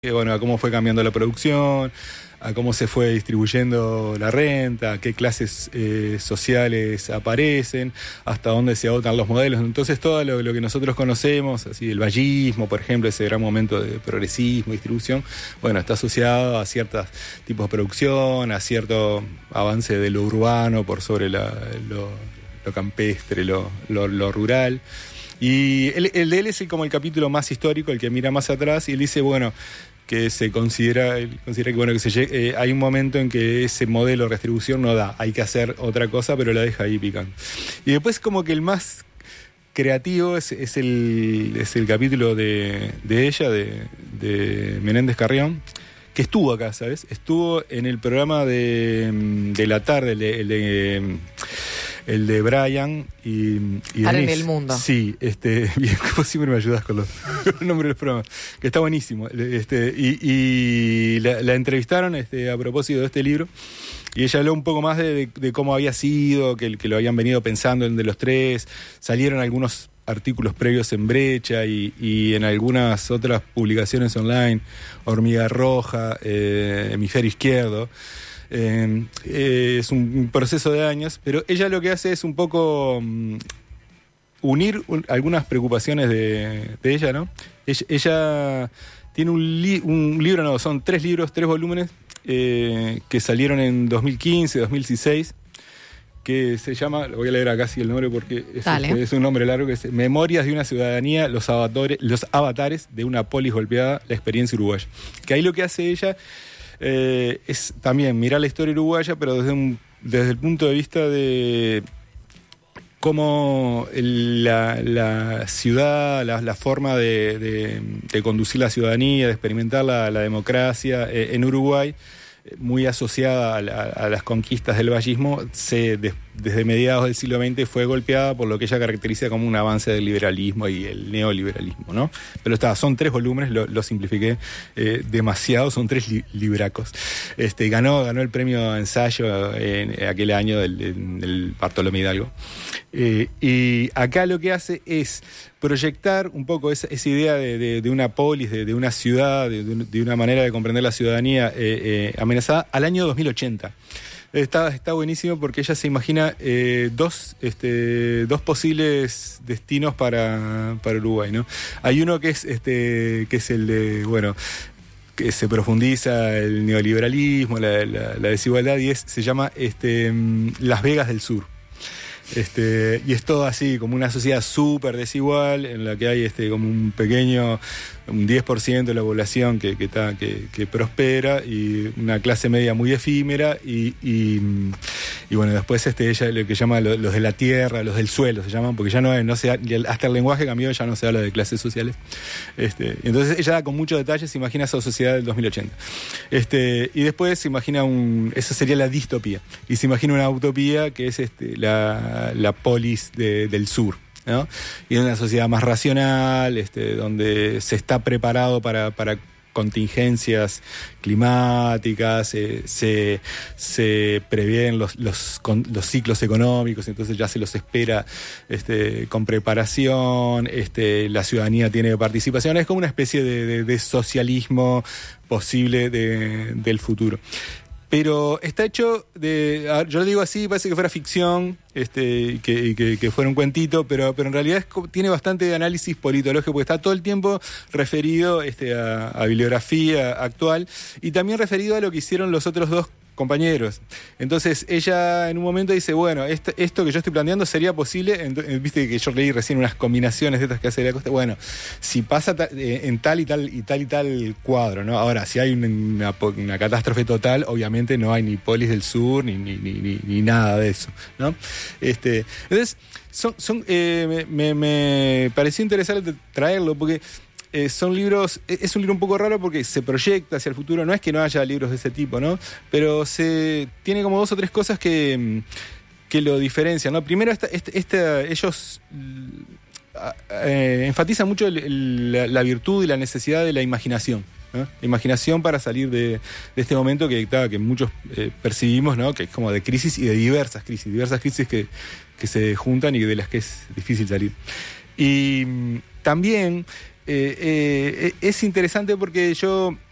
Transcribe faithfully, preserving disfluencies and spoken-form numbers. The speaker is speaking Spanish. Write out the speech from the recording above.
Que, bueno, a cómo fue cambiando la producción, a cómo se fue distribuyendo la renta, a qué clases eh, sociales aparecen, hasta dónde se agotan los modelos. Entonces todo lo, lo que nosotros conocemos, así el vallismo, por ejemplo, ese gran momento de progresismo, distribución, bueno, está asociado a ciertos tipos de producción, a cierto avance de lo urbano por sobre la, lo, lo campestre, lo, lo, lo rural. Y el, el de él es el, como el capítulo más histórico, el que mira más atrás, y él dice, bueno, que se considera, él considera que bueno que se llegue, eh, hay un momento en que ese modelo de redistribución no da, hay que hacer otra cosa, pero la deja ahí picando. Y después como que el más creativo es, es, el, es el capítulo de, de ella, de, de Menéndez Carrión, que estuvo acá, ¿sabes? Estuvo en el programa de, de la tarde, el de... El de el de Brian y, y Ahora en el mundo. Sí, este, bien, como siempre me ayudas con los, con los nombres de los programas, que está buenísimo. Este, y y la, la entrevistaron este, a propósito de este libro, y ella habló un poco más de, de, de cómo había sido, que, que lo habían venido pensando en de los tres. Salieron algunos artículos previos en Brecha y, y en algunas otras publicaciones online, Hormiga Roja, eh, Hemisferio Izquierdo. Eh, eh, es un, un proceso de años, pero ella lo que hace es un poco um, unir un, algunas preocupaciones de, de ella, ¿no? Ella, ella tiene un, li, un libro, no, son tres libros, tres volúmenes eh, que salieron en dos mil quince, dos mil dieciséis, que se llama, lo voy a leer acá sí el nombre porque es, este, es un nombre largo, que es Memorias de una ciudadanía, los avatares, los avatares de una polis golpeada, la experiencia uruguaya. Que ahí lo que hace ella Eh, es también mirar la historia uruguaya, pero desde, un, desde el punto de vista de cómo la, la ciudad, la, la forma de, de, de conducir la ciudadanía, de experimentar la, la democracia eh, en Uruguay, muy asociada a, la, a las conquistas del vallismo, se, de, desde mediados del siglo veinte fue golpeada por lo que ella caracteriza como un avance del liberalismo y el neoliberalismo, ¿no? Pero está, son tres volúmenes, lo, lo simplifiqué eh, demasiado, son tres li, libracos. Este, ganó, ganó el premio ensayo en, en aquel año del, del, del Bartolomé Hidalgo. Eh, y acá lo que hace es proyectar un poco esa, esa idea de, de, de una polis, de, de una ciudad, de, de una manera de comprender la ciudadanía eh, eh, amenazada al año dos mil ochenta. Está, está buenísimo porque ella se imagina eh, dos, este, dos posibles destinos para, para Uruguay, ¿no? Hay uno que es, este, que es el de, bueno, que se profundiza el neoliberalismo, la, la, la desigualdad, y es, se llama este, Las Vegas del Sur. Este, y es todo así, como una sociedad súper desigual, en la que hay este, como un pequeño, un diez por ciento de la población que, que, está, que, que prospera, y una clase media muy efímera, y, y, y bueno, después este, ella lo que llama los, los de la tierra, los del suelo se llaman, porque ya no, no se, hasta el lenguaje cambió, ya no se habla de clases sociales. Este, entonces ella da con muchos detalles, se imagina esa sociedad del dos mil ochenta. Este, y después se imagina un, esa sería la distopía, y se imagina una utopía que es este, la la polis de, del sur, ¿no? Y es una sociedad más racional, este, donde se está preparado para, para contingencias climáticas, eh, se, se prevén los, los, con, los ciclos económicos, entonces ya se los espera este, con preparación, este, la ciudadanía tiene participación, es como una especie de, de, de socialismo posible de, del futuro. Pero está hecho de, yo lo digo así, parece que fuera ficción, este, que, que, que fuera un cuentito, pero, pero en realidad es, tiene bastante análisis politológico, porque está todo el tiempo referido este, a, a bibliografía actual, y también referido a lo que hicieron los otros dos compañeros. Entonces ella en un momento dice, bueno, esto, esto que yo estoy planteando sería posible, en, viste que yo leí recién unas combinaciones de estas que hace la Costa, bueno, si pasa ta, eh, en tal y tal y tal y tal cuadro, ¿no? Ahora, si hay una, una catástrofe total, obviamente no hay ni polis del sur, ni, ni, ni, ni, ni nada de eso, ¿no? Este, entonces, son, son, eh, me, me pareció interesante traerlo, porque Eh, son libros, es un libro un poco raro porque se proyecta hacia el futuro, no es que no haya libros de ese tipo, ¿no? Pero se tiene como dos o tres cosas que, que lo diferencian, ¿no? Primero, esta, esta, esta, ellos eh, enfatizan mucho el, el, la, la virtud y la necesidad de la imaginación, ¿no? La imaginación para salir de, de este momento que, que muchos eh, percibimos, ¿no? Que es como de crisis y de diversas crisis, diversas crisis que, que se juntan y de las que es difícil salir. Y también Eh, eh, es interesante porque yo